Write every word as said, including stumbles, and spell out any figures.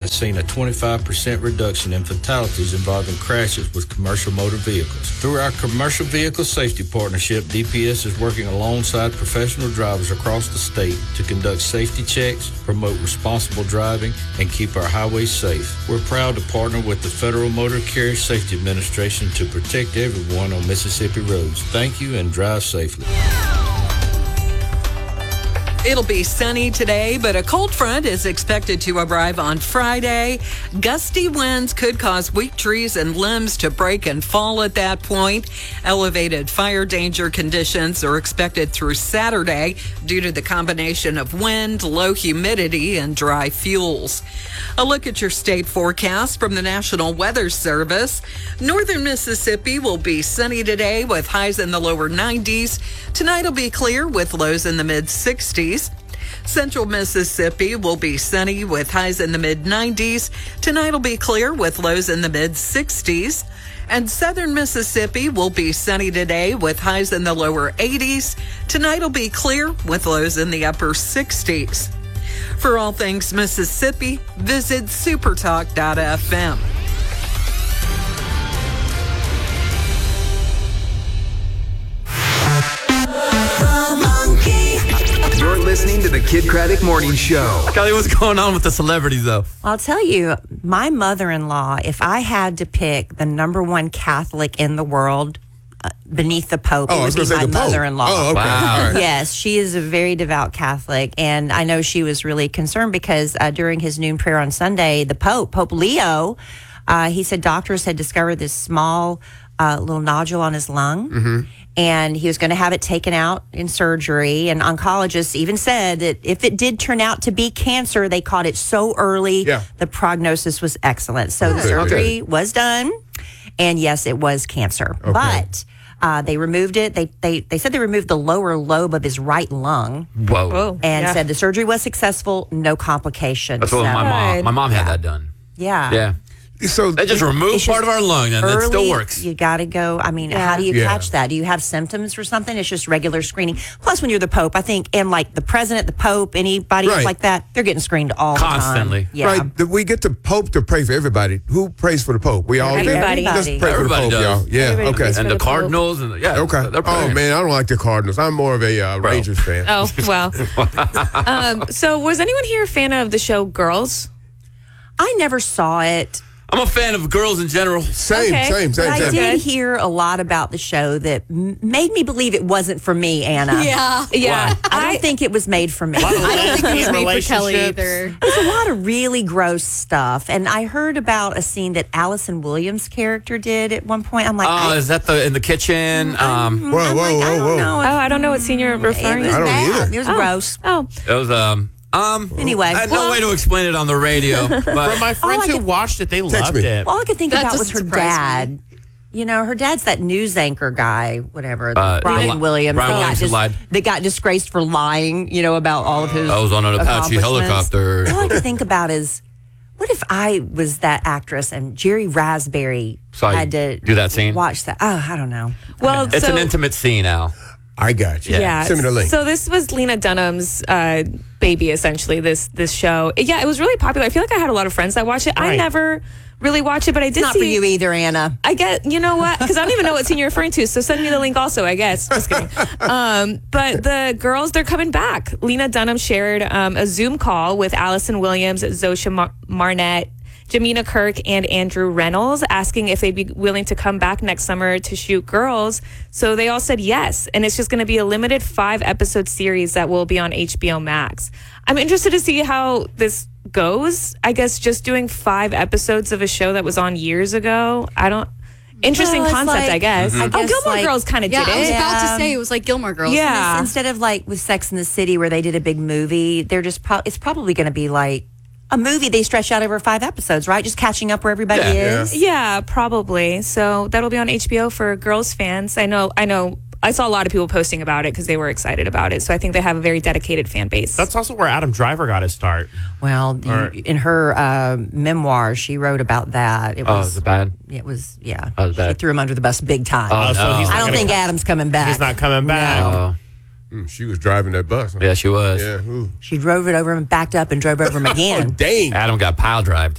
has seen a twenty-five percent reduction in fatalities involving crashes with commercial motor vehicles. Through our Commercial Vehicle Safety Partnership, D P S is working alongside professional drivers across the state to conduct safety checks, promote responsible driving, and keep our highways safe. We're proud to partner with the Federal Motor Carrier Safety Administration to protect everyone on Mississippi roads. Thank you and drive safely. It'll be sunny today, but a cold front is expected to arrive on Friday. Gusty winds could cause weak trees and limbs to break and fall at that point. Elevated fire danger conditions are expected through Saturday due to the combination of wind, low humidity, and dry fuels. A look at your state forecast from the National Weather Service. Northern Mississippi will be sunny today with highs in the lower nineties. Tonight will be clear with lows in the mid-sixties. Central Mississippi will be sunny with highs in the mid-nineties. Tonight will be clear with lows in the mid-sixties. And Southern Mississippi will be sunny today with highs in the lower eighties. Tonight will be clear with lows in the upper sixties. For all things Mississippi, visit supertalk dot f m. You're listening to the Kid Craddock Morning Show. Kelly, what's going on with the celebrities, though? I'll tell you, my mother-in-law, if I had to pick the number one Catholic in the world uh, beneath the Pope, Oh, it I was would be gonna say my the Pope. mother-in-law. Oh, okay. Wow. All right. Yes, she is a very devout Catholic, and I know she was really concerned because uh, during his noon prayer on Sunday, the Pope, Pope Leo, uh, he said doctors had discovered this small uh, little nodule on his lung. Mm-hmm. And he was going to have it taken out in surgery. And oncologists even said that if it did turn out to be cancer, they caught it so early, Yeah. the prognosis was excellent. So the Good, surgery good. was done. And yes, it was cancer. Okay. But uh, they removed it. They, they they said they removed the lower lobe of his right lung Whoa. and yeah. said the surgery was successful, no complications. That's what So, my mom, Good. my mom had that done. Yeah. Yeah. So They just removed It's part just of our lung, and it early, still works. You got to go. I mean, Yeah. how do you Yeah. catch that? Do you have symptoms or something? It's just regular screening. Plus, when you're the Pope, I think, and like the president, the Pope, anybody Right. like that, they're getting screened all Constantly. the time. Yeah. right, th- we get the Pope to pray for everybody. Who prays for the Pope? We all do? Everybody. Let's pray for the Everybody Pope, does. y'all. Yeah. Everybody Okay. prays And for the the Pope. Cardinals, and the, yeah. Okay. They're Oh praying. man, I don't like the Cardinals. I'm more of a uh, Bro. Rangers fan. Oh, well. um, so was anyone here a fan of the show Girls? I never saw it. I'm a fan of girls in general. Same, Okay. same, But same, I same. did Good. hear a lot about the show that m- made me believe it wasn't for me, Anna. Yeah. Yeah. I don't think it was made for me. I don't think it was made for Kelly either. There's a lot of really gross stuff. And I heard about a scene that Allison Williams' character did at one point. I'm like, Oh, I, is that the in the kitchen? Um, Whoa, I'm whoa, like, I whoa, don't whoa. know. Oh, I don't know what scene you're It referring was I to. don't bad. either. It was Oh. gross. Oh, it was um um. Anyway. I had no Well- way to explain it on the radio. But For my friends I who could- watched it, they Text loved me. it. All I could think That about was doesn't her surprise dad. You know, her dad's that news anchor guy, whatever, Uh, Brian Li- Williams. Brian that got Williams who dis- lied. that got disgraced for lying, you know, about all of his I was on an Apache accomplishments. helicopter. All I could think about is, what if I was that actress and Jerry Raspberry Saw you had to do that scene? watch that? Oh, I don't know. well, It's so, an intimate scene, Al. I got you. Yeah. Send me the link. So this was Lena Dunham's uh, baby, essentially. This this show. Yeah, it was really popular. I feel like I had a lot of friends that watched it. I Right. never really watched it, but I did Not see. for you either, Anna. I get, you know what? Because I don't even know what scene you're referring to. So send me the link also, I guess. Just kidding. Um, but the girls, they're coming back. Lena Dunham shared um, a Zoom call with Allison Williams, Zosha Mar- Marnett, Jamina Kirk, and Andrew Reynolds, asking if they'd be willing to come back next summer to shoot Girls. So they all said yes. And it's just going to be a limited five episode series that will be on H B O Max. I'm interested to see how this goes. I guess just doing five episodes of a show that was on years ago. I don't. Interesting Well, it's concept, like- I guess. I Oh, guess, Gilmore like- Girls kind of Yeah, did I was it. about Yeah. to say it was like Gilmore Girls. Yeah. Instead of like with Sex in the City where they did a big movie, they're just pro- it's probably going to be like a movie they stretch out over five episodes, right? Just catching up where everybody Yeah. is. Yeah, probably. So that'll be on H B O for Girls fans. I know. I know. I saw a lot of people posting about it because they were excited about it. So I think they have a very dedicated fan base. That's also where Adam Driver got his start. Well, you- Or- in her uh, memoir, she wrote about that. It Oh, was is it bad? It was yeah. Oh, it's she bad. threw him under the bus big time. Oh, Uh, so no. he's I not don't gonna think come- Adam's coming back. He's not coming back. Oh, Mm, she was driving that bus. Huh? yeah, she was. Yeah. Ooh. She drove it over and backed up and drove over him Oh, again. dang. Adam got pile drived.